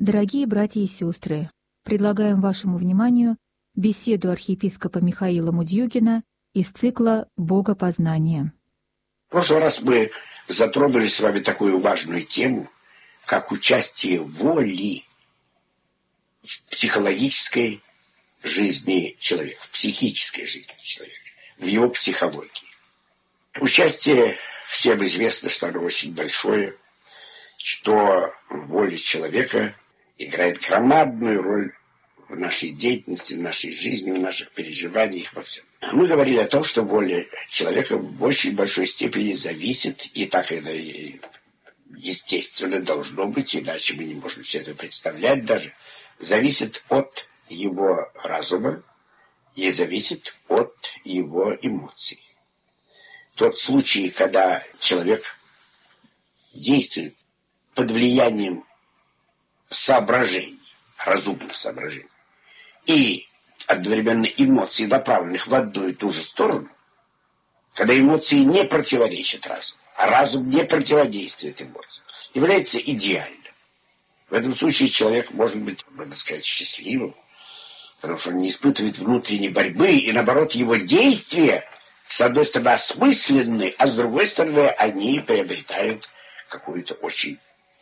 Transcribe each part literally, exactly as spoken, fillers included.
Дорогие братья и сестры, предлагаем вашему вниманию беседу архиепископа Михаила Мудьюгина из цикла «Богопознание». В прошлый раз мы затронули с вами такую важную тему, как участие воли в психологической жизни человека, в психической жизни человека, в его психологии. Участие, всем известно, что оно очень большое, что воля человека играет громадную роль в нашей деятельности, в нашей жизни, в наших переживаниях, во всем. Мы говорили о том, что воля человека в очень большой степени зависит, и так это естественно должно быть, иначе мы не можем все это представлять даже, зависит от его разума и зависит от его эмоций. Тот случай, когда человек действует под влиянием соображений, разумных соображений, и одновременно эмоций, направленных в одну и ту же сторону, когда эмоции не противоречат разуму, а разум не противодействует эмоциям, является идеальным. В этом случае человек может быть, можно сказать, счастливым, потому что он не испытывает внутренней борьбы, и наоборот, его действия, с одной стороны, осмысленны, а с другой стороны, они приобретают какую-то очень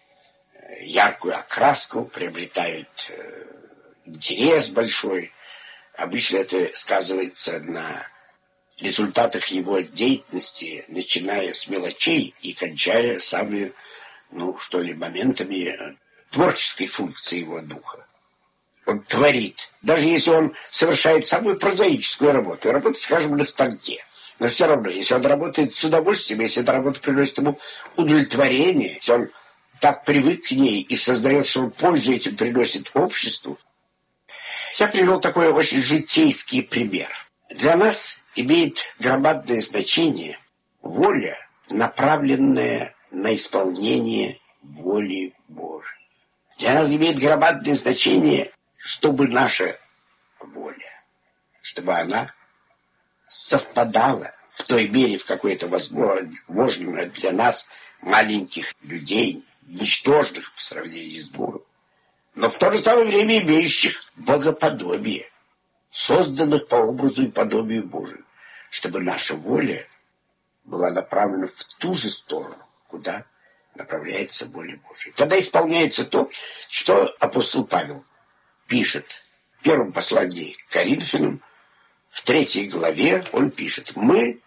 яркую окраску, приобретают э, интерес большой. Обычно это сказывается на результатах его деятельности, начиная с мелочей и кончая самыми, ну, что ли, моментами творческой функции его духа. Он творит. Даже если он совершает самую прозаическую работу, работает, скажем, на станке, но все равно, если он работает с удовольствием, если эта работа приносит ему удовлетворение, если он так привык к ней и создает, что он пользу этим приносит обществу. Я привел такой очень житейский пример. Для нас имеет громадное значение воля, направленная на исполнение воли Божией. Для нас имеет громадное значение, чтобы наша воля, чтобы она совпадала в той мере, в какой это возможно для нас, маленьких людей, ничтожных по сравнению с Богом, но в то же самое время имеющих богоподобие, созданных по образу и подобию Божию, чтобы наша воля была направлена в ту же сторону, куда направляется воля Божия. Тогда исполняется то, что апостол Павел пишет в первом послании к Коринфянам, в третьей главе он пишет: «Мы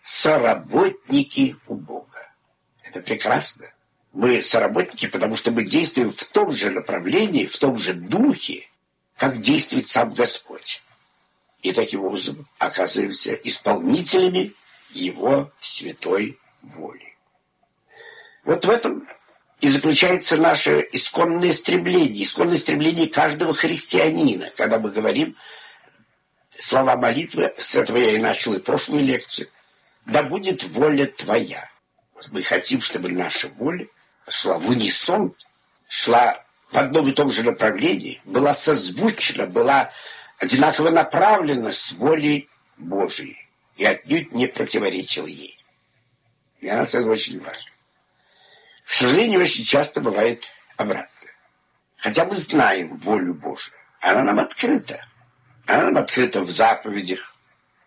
соработники у Бога». Это прекрасно. Мы соработники, потому что мы действуем в том же направлении, в том же духе, как действует сам Господь. И таким образом оказываемся исполнителями Его святой воли. Вот в этом и заключается наше исконное стремление, исконное стремление каждого христианина. Когда мы говорим слова молитвы, с этого я и начал и прошлую лекцию: «Да будет воля Твоя». Вот мы хотим, чтобы наша воля шла в унисон, шла в одном и том же направлении, была созвучна, была одинаково направлена с волей Божией и отнюдь не противоречила ей. Для нас это очень важно. К сожалению, очень часто бывает обратно. Хотя мы знаем волю Божию, она нам открыта. Она нам открыта в заповедях,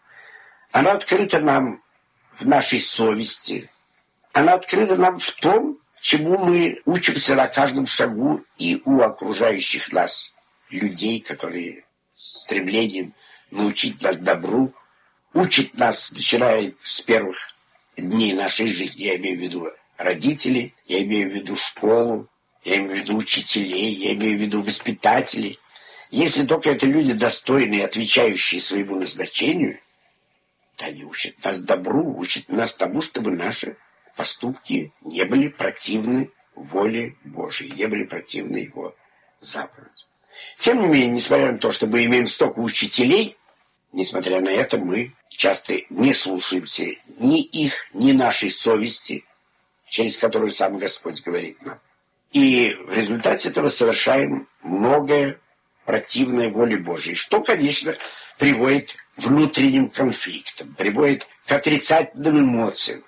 она открыта нам в нашей совести, она открыта нам в том, чему мы учимся на каждом шагу и у окружающих нас людей, которые с стремлением научить нас добру, учат нас, начиная с первых дней нашей жизни. Я имею в виду родителей, я имею в виду школу, я имею в виду учителей, я имею в виду воспитателей. Если только это люди достойные, отвечающие своему назначению, то они учат нас добру, учат нас тому, чтобы наши поступки не были противны воле Божией, не были противны Его заповедям. Тем не менее, несмотря на то, что мы имеем столько учителей, несмотря на это, мы часто не слушаемся ни их, ни нашей совести, через которую сам Господь говорит нам. И в результате этого совершаем многое противное воле Божией, что, конечно, приводит к внутренним конфликтам, приводит к отрицательным эмоциям.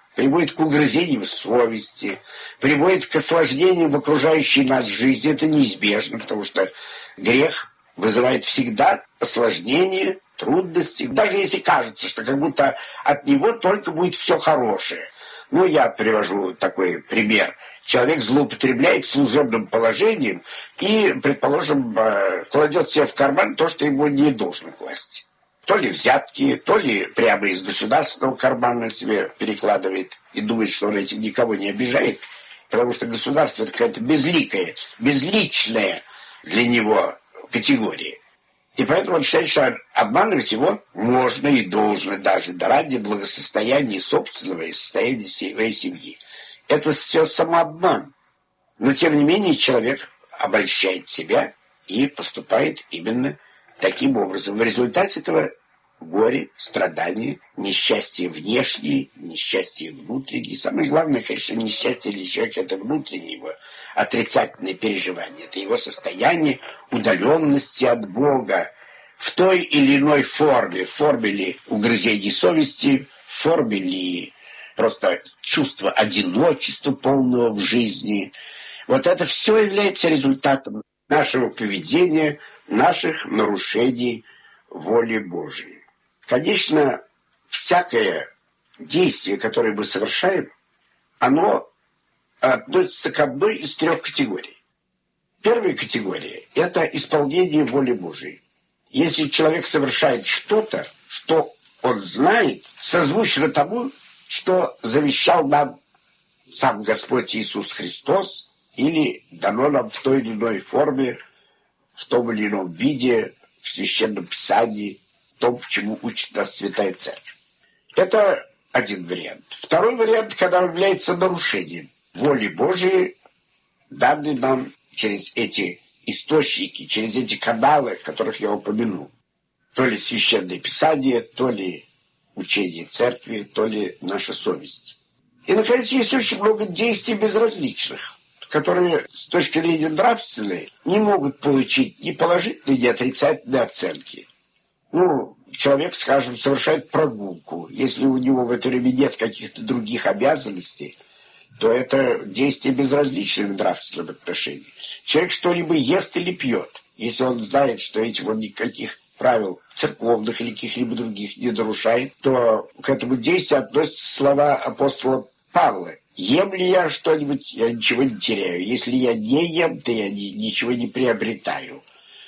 приводит к угрызениям совести, приводит к осложнениям в окружающей нас жизни. Это неизбежно, потому что грех вызывает всегда осложнения, трудности, даже если кажется, что как будто от него только будет все хорошее. Ну, я привожу такой пример. Человек злоупотребляет служебным положением и, предположим, кладет себе в карман то, что ему не должно класть. То ли взятки, то ли прямо из государственного кармана себе перекладывает и думает, что он этим никого не обижает, потому что государство — это какая-то безликая, безличная для него категория. И поэтому он считает, что обманывать его можно и должно даже ради благосостояния собственного и состояния своей семьи. Это все самообман. Но, тем не менее, человек обольщает себя и поступает именно таким образом. В результате этого горе, страдания, несчастье внешнее, несчастье внутреннее. Самое главное, конечно, несчастье для человека — это внутреннее его отрицательное переживание. Это его состояние удаленности от Бога в той или иной форме. В форме ли угрызений совести, в форме ли просто чувство одиночества полного в жизни. Вот это все является результатом нашего поведения, наших нарушений воли Божией. Конечно, всякое действие, которое мы совершаем, оно относится к одной из трех категорий. Первая категория – это исполнение воли Божией. Если человек совершает что-то, что он знает, созвучно тому, что завещал нам сам Господь Иисус Христос, или дано нам в той или иной форме, в том или ином виде, в Священном Писании, в том, чему учит нас Святая Церковь. Это один вариант. Второй вариант, когда он является нарушением воли Божией, данной нам через эти источники, через эти каналы, которых я упомянул. То ли Священное Писание, то ли учение Церкви, то ли наша совесть. И, наконец, есть очень много действий безразличных, которые с точки зрения нравственной не могут получить ни положительные, ни отрицательные оценки. Ну, человек, скажем, совершает прогулку. Если у него в это время нет каких-то других обязанностей, то это действие безразличное в нравственном отношении. Человек что-либо ест или пьет. Если он знает, что этим он никаких правил церковных или каких-либо других не нарушает, то к этому действию относятся слова апостола Павла. Ем ли я что-нибудь, я ничего не теряю. Если я не ем, то я ни, ничего не приобретаю.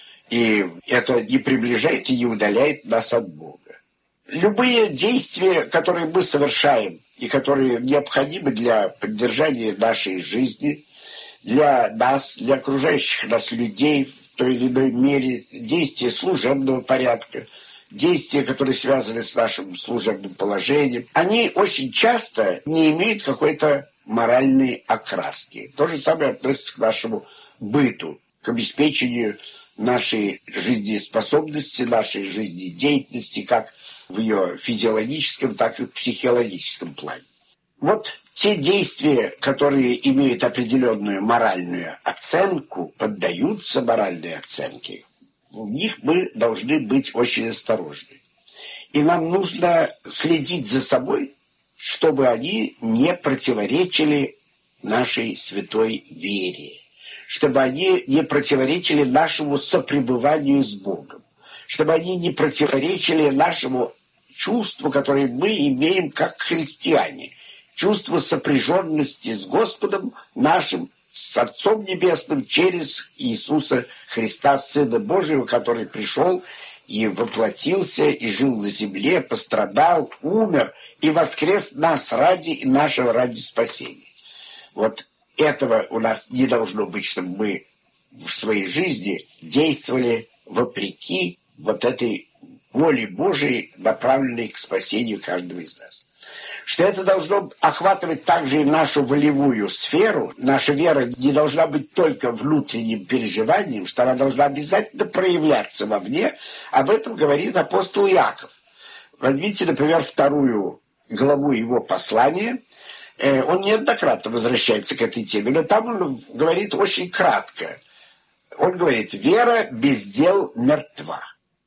И это не приближает и не удаляет нас от Бога. Любые действия, которые мы совершаем, и которые необходимы для поддержания нашей жизни, для нас, для окружающих нас людей, в той или иной мере, действия служебного порядка, действия, которые связаны с нашим служебным положением, они очень часто не имеют какой-то моральной окраски. То же самое относится к нашему быту, к обеспечению нашей жизнеспособности, нашей жизнедеятельности, как в ее физиологическом, так и в психологическом плане. Вот те действия, которые имеют определенную моральную оценку, поддаются моральной оценке, в них мы должны быть очень осторожны. И нам нужно следить за собой, чтобы они не противоречили нашей святой вере, чтобы они не противоречили нашему сопребыванию с Богом, чтобы они не противоречили нашему чувству, которое мы имеем как христиане, чувство сопряженности с Господом нашим, с Отцом Небесным через Иисуса Христа, Сына Божьего, который пришел и воплотился, и жил на земле, пострадал, умер и воскрес нас ради и нашего ради спасения. Вот этого у нас не должно быть, чтобы мы в своей жизни действовали вопреки вот этой воле Божией, направленной к спасению каждого из нас. Что это должно охватывать также и нашу волевую сферу. Наша вера не должна быть только внутренним переживанием, что она должна обязательно проявляться вовне. Об этом говорит апостол Иаков. Возьмите, например, вторую главу его послания. Он неоднократно возвращается к этой теме, но там он говорит очень кратко. Он говорит: «Вера без дел мертва».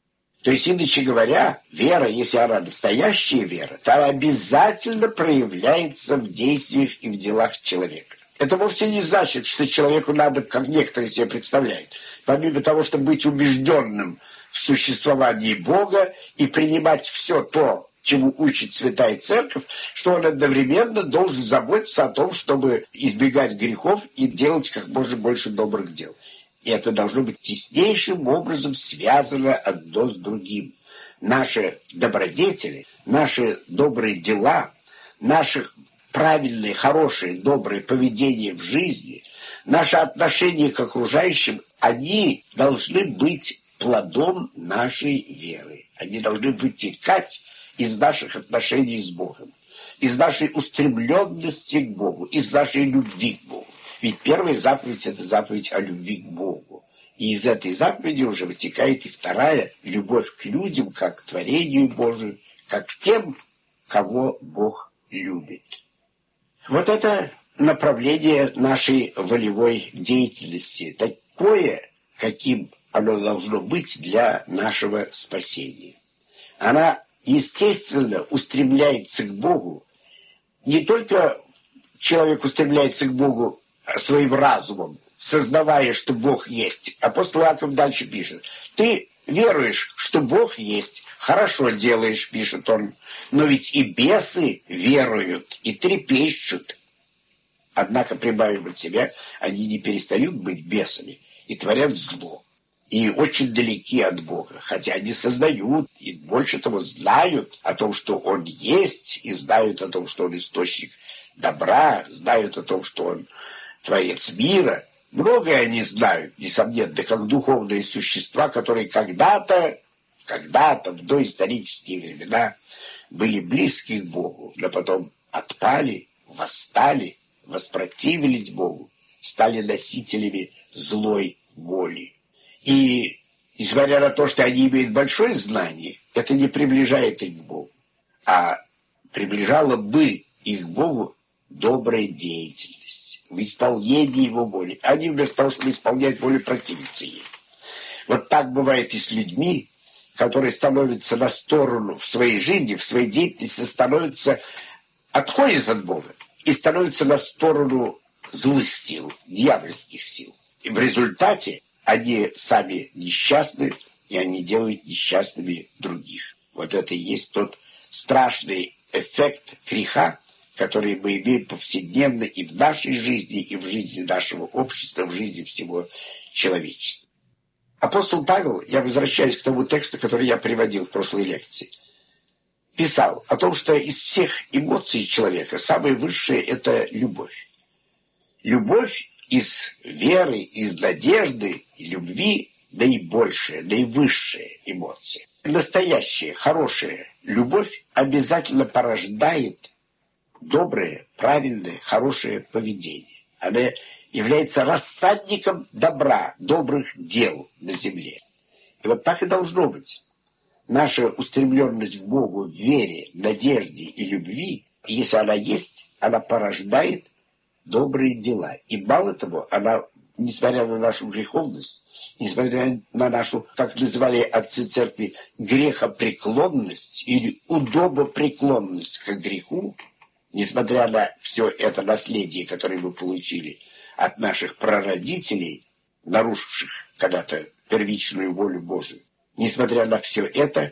То есть, иначе говоря, вера, если она настоящая вера, то она обязательно проявляется в действиях и в делах человека. Это вовсе не значит, что человеку надо, как некоторые себе представляют, помимо того, чтобы быть убежденным в существовании Бога и принимать все то, чему учит Святая Церковь, что он одновременно должен заботиться о том, чтобы избегать грехов и делать как можно больше добрых дел. И это должно быть теснейшим образом связано одно с другим. Наши добродетели, наши добрые дела, наши правильное, хорошее, доброе поведение в жизни, наше отношение к окружающим, они должны быть плодом нашей веры. Они должны вытекать из наших отношений с Богом, из нашей устремленности к Богу, из нашей любви к Богу. Ведь первая заповедь – это заповедь о любви к Богу. И из этой заповеди уже вытекает и вторая – любовь к людям, как к творению Божию, как к тем, кого Бог любит. Вот это направление нашей волевой деятельности, такое, каким оно должно быть для нашего спасения. Она, естественно, устремляется к Богу. Не только человек устремляется к Богу своим разумом, сознавая, что Бог есть. Апостол Иаков дальше пишет: ты веруешь, что Бог есть, хорошо делаешь, пишет он, но ведь и бесы веруют и трепещут. Однако, прибавив от себя, они не перестают быть бесами и творят зло. И очень далеки от Бога, хотя они сознают и больше того знают о том, что Он есть, и знают о том, что Он источник добра, знают о том, что Он Творец мира. Многое они знают, несомненно, как духовные существа, которые когда-то, когда-то в доисторические времена были близки к Богу, но потом отпали, восстали, воспротивились Богу, стали носителями злой воли. И, несмотря на то, что они имеют большое знание, это не приближает их к Богу, а приближало бы их к Богу добрая деятельность, в исполнении Его воли. Они вместо того, чтобы исполнять волю, противятся ей. Вот так бывает и с людьми, которые становятся на сторону в своей жизни, в своей деятельности, становятся, отходят от Бога и становятся на сторону злых сил, дьявольских сил. И в результате они сами несчастны, и они делают несчастными других. Вот это и есть тот страшный эффект греха, который мы имеем повседневно и в нашей жизни, и в жизни нашего общества, в жизни всего человечества. Апостол Павел, я возвращаюсь к тому тексту, который я приводил в прошлой лекции, писал о том, что из всех эмоций человека самое высшее – это любовь. Любовь из веры, из надежды и любви наибольшая, наивысшая эмоция. Настоящая, хорошая любовь обязательно порождает доброе, правильное, хорошее поведение. Она является рассадником добра, добрых дел на земле. И вот так и должно быть. Наша устремленность к Богу в вере, надежде и любви, если она есть, она порождает добрые дела. И мало того, она, несмотря на нашу греховность, несмотря на нашу, как называли отцы церкви, грехопреклонность или удобопреклонность к греху, несмотря на все это наследие, которое мы получили от наших прародителей, нарушивших когда-то первичную волю Божию, несмотря на все это,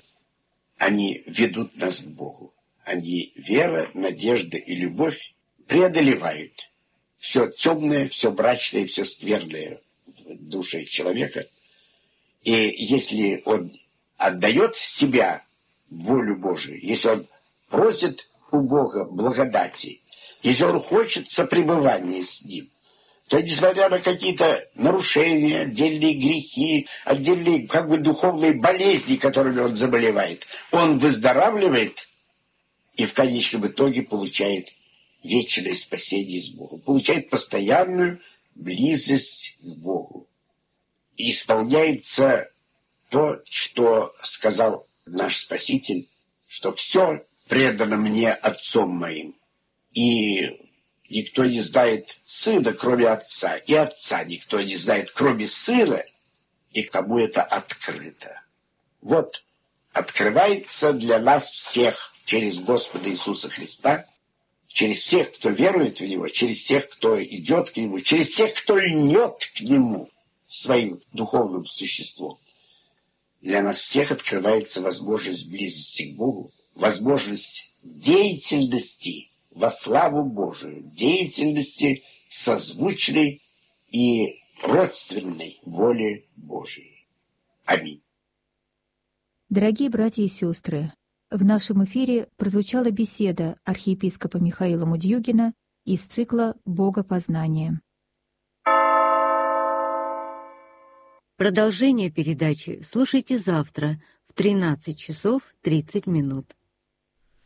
они ведут нас к Богу. Они, вера, надежда и любовь, преодолевают все темное, все брачное, все скверное в душе человека. И если он отдает себя в волю Божию, если он просит у Бога благодати, если он хочет сопребывания с Ним, то, несмотря на какие-то нарушения, отдельные грехи, отдельные как бы духовные болезни, которыми он заболевает, он выздоравливает и в конечном итоге получает вечное спасение с Богом, получает постоянную близость к Богу. И исполняется то, что сказал наш Спаситель, что все предано мне Отцом моим. И никто не знает Сына, кроме Отца, и Отца никто не знает, кроме Сына, и кому это открыто. Вот открывается для нас всех через Господа Иисуса Христа, через всех, кто верует в Него, через всех, кто идет к Нему, через всех, кто льнет к Нему своим духовным существом. Для нас всех открывается возможность близости к Богу, возможность деятельности во славу Божию, деятельности созвучной и родственной воле Божией. Аминь. Дорогие братья и сестры, в нашем эфире прозвучала беседа архиепископа Михаила Мудьюгина из цикла «Богопознание». Продолжение передачи слушайте завтра в тринадцать часов тридцать минут.